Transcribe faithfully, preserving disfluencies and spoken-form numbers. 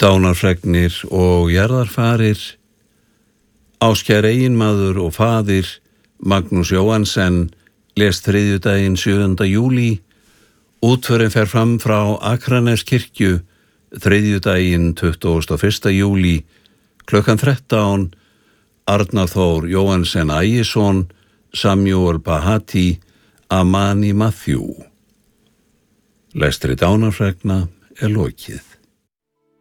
Dánarfregnir og jarðarfarir. Ástkær eiginmaður og faðir Magnús Jóhansen lést þriðjudaginn sjöunda júlí. Útförin fer fram frá Akraneskirkju þriðjudaginn tuttugasta og fyrsta júlí klukkan þrettán. Arnar Þór Jóhansen Ægisson, Samuel Bahati, Amani Matthew. Lestri dánarfregna er lokið.